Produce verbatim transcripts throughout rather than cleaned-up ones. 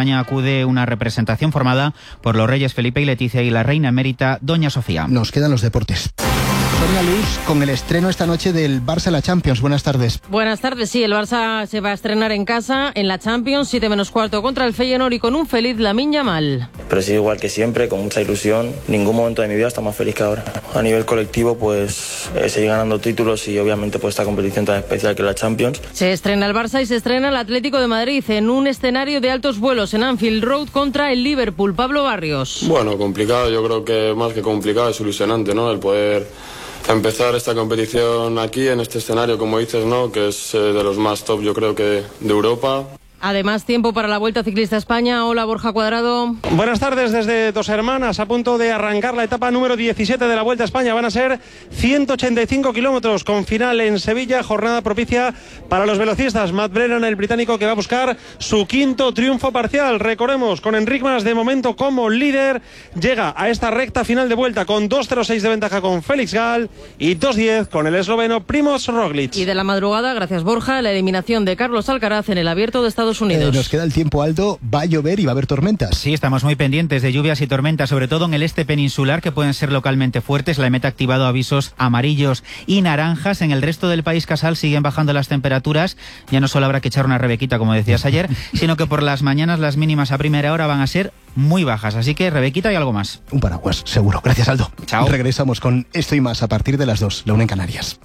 España acude una representación formada por los reyes Felipe y Leticia y la reina emérita Doña Sofía. Nos quedan los deportes. Sonia Luz, con el estreno esta noche del Barça en la Champions. Buenas tardes. Buenas tardes, sí, el Barça se va a estrenar en casa, en la Champions, siete menos cuarto contra el Feyenoord y con un feliz Lamine Yamal. Pero sí, igual que siempre, con mucha ilusión. Ningún momento de mi vida está más feliz que ahora. A nivel colectivo, pues eh, seguir ganando títulos y obviamente pues esta competición tan especial que es la Champions. Se estrena el Barça y se estrena el Atlético de Madrid en un escenario de altos vuelos en Anfield Road contra el Liverpool. Pablo Barrios. Bueno, complicado, yo creo que más que complicado es ilusionante, ¿no? El poder empezar esta competición aquí, en este escenario, como dices, ¿no? Que es eh, de los más top, yo creo que de Europa. Además, tiempo para la Vuelta Ciclista a España. Hola, Borja Cuadrado. Buenas tardes desde Dos Hermanas, a punto de arrancar la etapa número diecisiete de la Vuelta a España. Van a ser ciento ochenta y cinco kilómetros con final en Sevilla, jornada propicia para los velocistas. Matt Brennan, el británico, que va a buscar su quinto triunfo parcial. Recordemos, con Enric Mas de momento como líder, llega a esta recta final de vuelta con dos cero seis de ventaja con Félix Gall y dos diez con el esloveno Primož Roglič. Y de la madrugada, gracias Borja, la eliminación de Carlos Alcaraz en el Abierto de Estados Unidos. Eh, nos queda el tiempo, Aldo. Va a llover y va a haber tormentas. Sí, estamos muy pendientes de lluvias y tormentas, sobre todo en el este peninsular, que pueden ser localmente fuertes. La EMET ha activado avisos amarillos y naranjas. En el resto del país, Casal, siguen bajando las temperaturas. Ya no solo habrá que echar una rebequita, como decías ayer, sino que por las mañanas las mínimas a primera hora van a ser muy bajas. Así que rebequita y algo más. Un paraguas, seguro. Gracias, Aldo. Chao. Regresamos con esto y más a partir de las dos, la una en Canarias.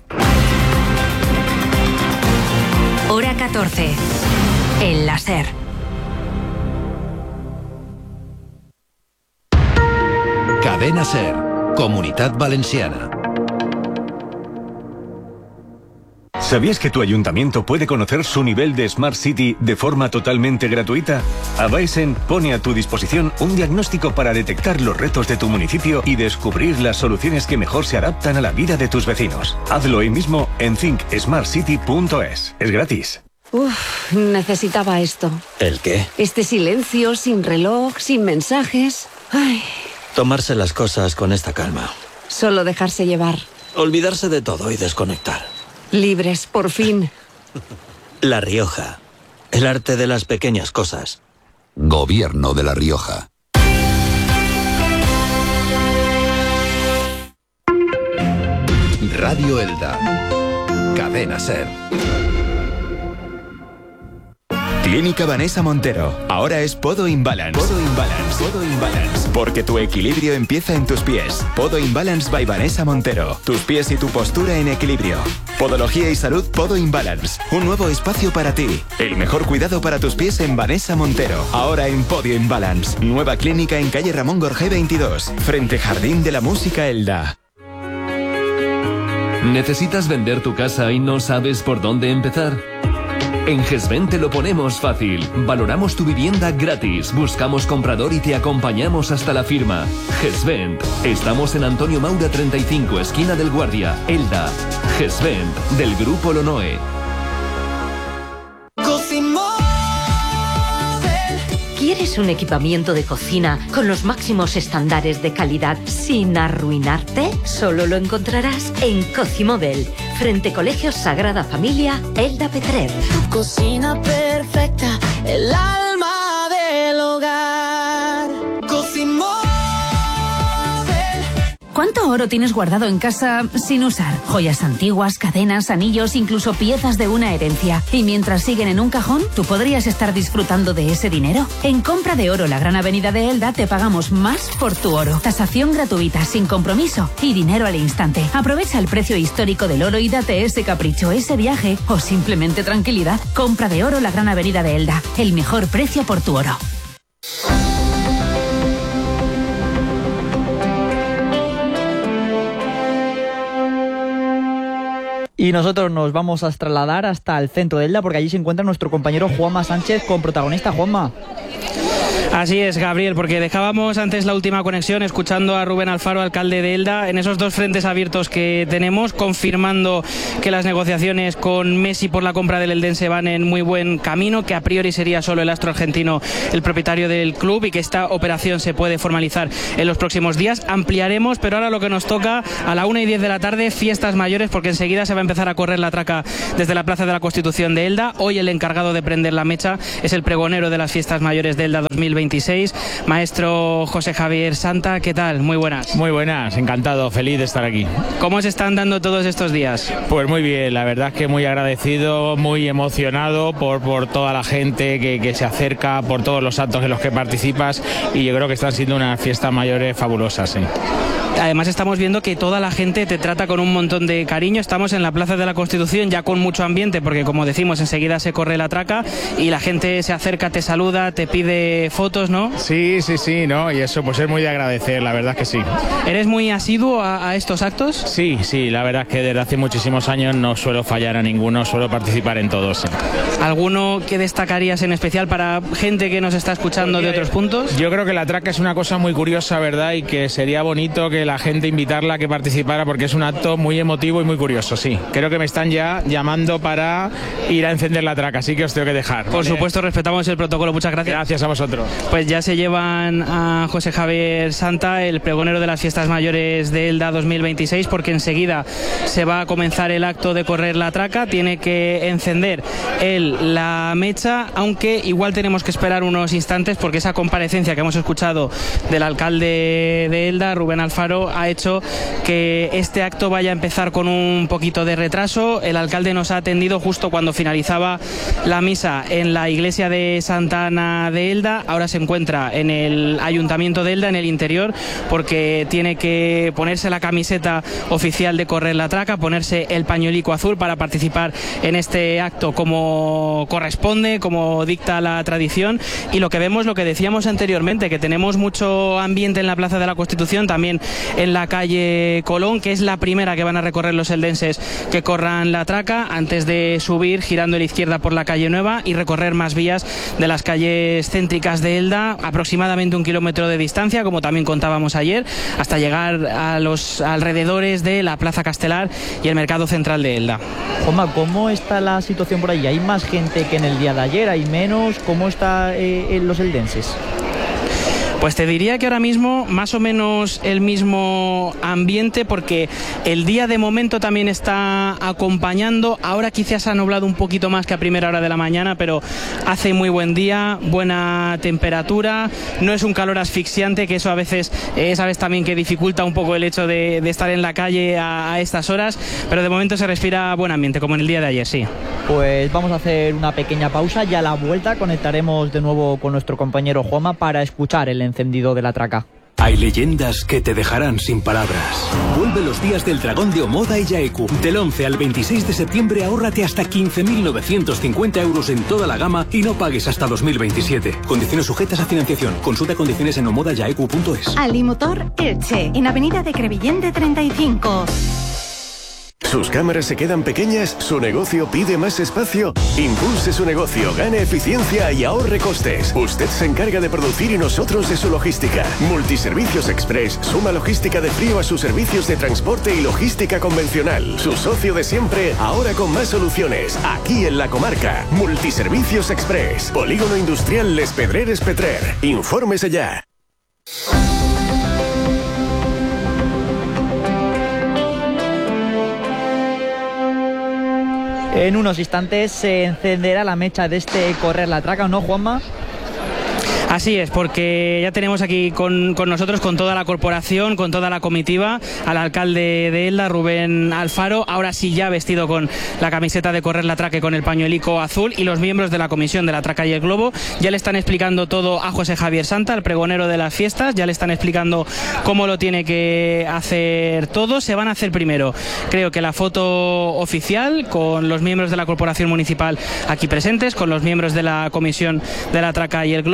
Hora catorce. El láser. Cadena Ser, Comunitat Valenciana. ¿Sabías que tu ayuntamiento puede conocer su nivel de Smart City de forma totalmente gratuita? Avaisen pone a tu disposición un diagnóstico para detectar los retos de tu municipio y descubrir las soluciones que mejor se adaptan a la vida de tus vecinos. Hazlo hoy mismo en think smart city punto es. Es gratis. Uf, necesitaba esto. ¿El qué? Este silencio, sin reloj, sin mensajes. Ay. Tomarse las cosas con esta calma. Solo dejarse llevar. Olvidarse de todo y desconectar. Libres, por fin. La Rioja. El arte de las pequeñas cosas. Gobierno de La Rioja. Radio Elda. Cadena Ser. Clínica Vanessa Montero. Ahora es Podo Imbalance. Podo Imbalance. Podo Imbalance. Porque tu equilibrio empieza en tus pies. Podo Imbalance by Vanessa Montero. Tus pies y tu postura en equilibrio. Podología y salud Podo Imbalance. Un nuevo espacio para ti. El mejor cuidado para tus pies en Vanessa Montero. Ahora en Podio Imbalance. Nueva clínica en calle Ramón Gorgé veintidós. Frente Jardín de la Música Elda. ¿Necesitas vender tu casa y no sabes por dónde empezar? En GESVENT te lo ponemos fácil. Valoramos tu vivienda gratis. Buscamos comprador y te acompañamos hasta la firma. GESVENT. Estamos en Antonio Maura treinta y cinco, esquina del Guardia, Elda. GESVENT, del Grupo Lonoe. ¿Quieres un equipamiento de cocina con los máximos estándares de calidad sin arruinarte? Solo lo encontrarás en Cocimóvel, frente Colegio Sagrada Familia, Elda Petrer. Tu cocina perfecta, el alma del hogar. Cocimóvel. ¿Cuánto oro tienes guardado en casa sin usar? Joyas antiguas, cadenas, anillos, incluso piezas de una herencia. Y mientras siguen en un cajón, ¿tú podrías estar disfrutando de ese dinero? En Compra de Oro, la Gran Avenida de Elda, te pagamos más por tu oro. Tasación gratuita, sin compromiso y dinero al instante. Aprovecha el precio histórico del oro y date ese capricho, ese viaje o simplemente tranquilidad. Compra de Oro, la Gran Avenida de Elda. El mejor precio por tu oro. Y nosotros nos vamos a trasladar hasta el centro de Elda porque allí se encuentra nuestro compañero Juanma Sánchez con protagonista. Juanma. Así es, Gabriel, porque dejábamos antes la última conexión escuchando a Rubén Alfaro, alcalde de Elda, en esos dos frentes abiertos que tenemos, confirmando que las negociaciones con Messi por la compra del eldense van en muy buen camino, que a priori sería solo el astro argentino el propietario del club y que esta operación se puede formalizar en los próximos días. Ampliaremos, pero ahora lo que nos toca a la una y diez de la tarde, fiestas mayores, porque enseguida se va a empezar a correr la traca desde la Plaza de la Constitución de Elda. Hoy el encargado de prender la mecha es el pregonero de las fiestas mayores de Elda dos mil veintiséis, maestro José Javier Santa. ¿Qué tal? Muy buenas. Muy buenas, encantado, feliz de estar aquí. ¿Cómo se están dando todos estos días? Pues muy bien, la verdad es que muy agradecido, muy emocionado por, por toda la gente que, que se acerca, por todos los actos en los que participas, y yo creo que están siendo unas fiestas mayores fabulosas, sí. Además estamos viendo que toda la gente te trata con un montón de cariño. Estamos en la Plaza de la Constitución ya con mucho ambiente porque, como decimos, enseguida se corre la traca y la gente se acerca, te saluda, te pide fotos, ¿no? Sí, sí, sí, ¿no? Y eso pues es muy de agradecer, la verdad es que sí. ¿Eres muy asiduo a, a estos actos? Sí, sí, la verdad es que desde hace muchísimos años no suelo fallar a ninguno, suelo participar en todos. Sí. ¿Alguno que destacarías en especial para gente que nos está escuchando de otros puntos? Yo creo que la traca es una cosa muy curiosa, ¿verdad? Y que sería bonito que la gente invitarla a que participara porque es un acto muy emotivo y muy curioso, sí. Creo que me están ya llamando para ir a encender la traca, así que os tengo que dejar. Por ¿vale? supuesto, respetamos el protocolo. Muchas gracias. Gracias a vosotros. Pues ya se llevan a José Javier Santa, el pregonero de las fiestas mayores de Elda dos mil veintiséis, porque enseguida se va a comenzar el acto de correr la traca. Tiene que encender él la mecha, aunque igual tenemos que esperar unos instantes porque esa comparecencia que hemos escuchado del alcalde de Elda, Rubén Alfaro, ha hecho que este acto vaya a empezar con un poquito de retraso. El alcalde nos ha atendido justo cuando finalizaba la misa en la iglesia de Santa Ana de Elda. Ahora se encuentra en el ayuntamiento de Elda, en el interior, porque tiene que ponerse la camiseta oficial de correr la traca, ponerse el pañuelico azul para participar en este acto como corresponde, como dicta la tradición. Y lo que vemos, lo que decíamos anteriormente, que tenemos mucho ambiente en la Plaza de la Constitución, también en la calle Colón, que es la primera que van a recorrer los eldenses que corran la traca, antes de subir girando a la izquierda por la calle Nueva y recorrer más vías de las calles céntricas de Elda, aproximadamente un kilómetro de distancia, como también contábamos ayer, hasta llegar a los alrededores de la Plaza Castelar y el Mercado Central de Elda. Juanma, ¿cómo está la situación por ahí? ¿Hay más gente que en el día de ayer? ¿Hay menos? ¿Cómo está eh, en los eldenses? Pues te diría que ahora mismo más o menos el mismo ambiente, porque el día de momento también está acompañando. Ahora quizás ha nublado un poquito más que a primera hora de la mañana, pero hace muy buen día, buena temperatura, no es un calor asfixiante, que eso a veces eh, sabes también que dificulta un poco el hecho de, de estar en la calle a, a estas horas, pero de momento se respira buen ambiente, como en el día de ayer, sí. Pues vamos a hacer una pequeña pausa y a la vuelta conectaremos de nuevo con nuestro compañero Juanma para escuchar el encendido de la traca. Hay leyendas que te dejarán sin palabras. Vuelve los días del dragón de Omoda y Yaeku. Del once al veintiséis de septiembre ahórrate hasta quince mil novecientos cincuenta euros en toda la gama y no pagues hasta dos mil veintisiete. Condiciones sujetas a financiación. Consulta condiciones en omoda yaeku punto es. Alimotor Elche, en Avenida de Crevillente treinta y cinco. ¿Sus cámaras se quedan pequeñas? ¿Su negocio pide más espacio? Impulse su negocio, gane eficiencia y ahorre costes. Usted se encarga de producir y nosotros de su logística. Multiservicios Express suma logística de frío a sus servicios de transporte y logística convencional. Su socio de siempre, ahora con más soluciones. Aquí en la comarca. Multiservicios Express. Polígono Industrial Les Pedreres Petrer. Infórmese ya. En unos instantes se encenderá la mecha de este correr la traca, ¿no, Juanma? Así es, porque ya tenemos aquí con, con nosotros, con toda la corporación, con toda la comitiva, al alcalde de Elda, Rubén Alfaro, ahora sí ya vestido con la camiseta de correr la traca y con el pañuelico azul, y los miembros de la comisión de la traca y el globo. Ya le están explicando todo a José Javier Santa, el pregonero de las fiestas, ya le están explicando cómo lo tiene que hacer todo. Se van a hacer primero, creo que la foto oficial con los miembros de la corporación municipal aquí presentes, con los miembros de la comisión de la traca y el globo, pero para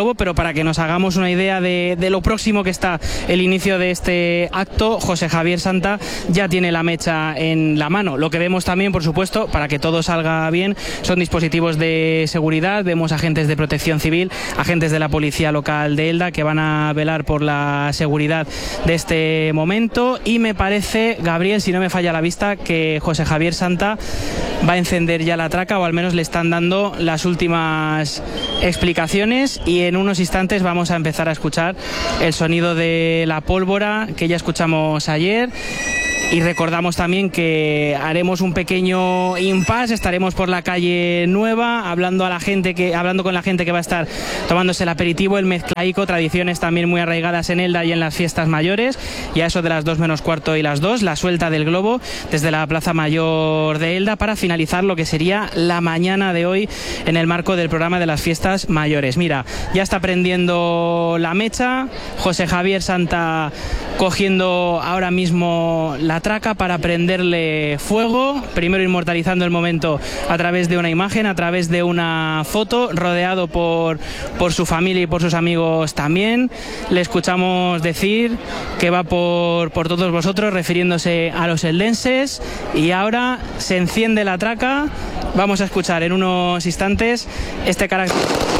para que nos hagamos una idea de, de lo próximo que está el inicio de este acto, José Javier Santa ya tiene la mecha en la mano. Lo que vemos también, por supuesto, para que todo salga bien, son dispositivos de seguridad. Vemos agentes de protección civil, agentes de la policía local de Elda que van a velar por la seguridad de este momento, y me parece, Gabriel, si no me falla la vista, que José Javier Santa va a encender ya la traca, o al menos le están dando las últimas explicaciones, y en unos instantes vamos a empezar a escuchar el sonido de la pólvora que ya escuchamos ayer. Y recordamos también que haremos un pequeño impasse, estaremos por la calle Nueva hablando a la gente que hablando con la gente que va a estar tomándose el aperitivo, el mezclaico, tradiciones también muy arraigadas en Elda y en las fiestas mayores. Y a eso de las dos menos cuarto y las dos, la suelta del globo desde la Plaza Mayor de Elda para finalizar lo que sería la mañana de hoy en el marco del programa de las fiestas mayores. Mira, ya está prendiendo la mecha, José Javier Santa cogiendo ahora mismo la traca para prenderle fuego, primero inmortalizando el momento a través de una imagen, a través de una foto, rodeado por, por su familia y por sus amigos también. Le escuchamos decir que va por, por todos vosotros, refiriéndose a los eldenses, y ahora se enciende la traca. Vamos a escuchar en unos instantes este carácter.